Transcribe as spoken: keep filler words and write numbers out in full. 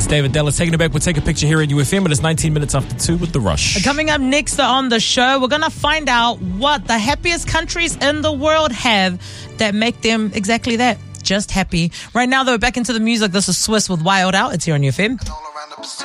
It's David Dallas taking it back. We'll take a picture here at U F M, but it's nineteen minutes after two with The Rush. Coming up next on the show, we're going to find out what the happiest countries in the world have that make them exactly that, just happy. Right now, though, back into the music. This is Swiss with Wild Out. It's here on U F M.